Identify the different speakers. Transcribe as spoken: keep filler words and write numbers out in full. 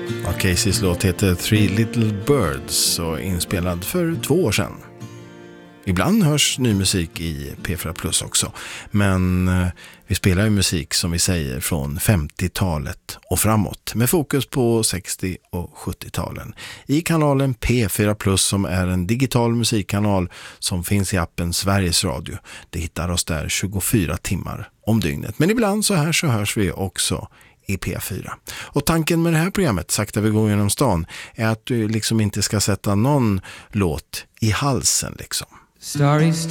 Speaker 1: Caseys låt heter Three Little Birds och inspelad för två år sedan. Ibland hörs ny musik i P fyra Plus också, men eh, vi spelar ju musik som vi säger från femtiotalet och framåt med fokus på sextio- och sjuttio-talen i kanalen P fyra Plus som är en digital musikkanal som finns i appen Sveriges Radio. Det hittar oss där tjugofyra timmar om dygnet, men ibland så här så hörs vi också i P fyra. Och tanken med det här programmet, Sakta vi går genom stan, är att du liksom inte ska sätta någon låt i halsen liksom.
Speaker 2: Starry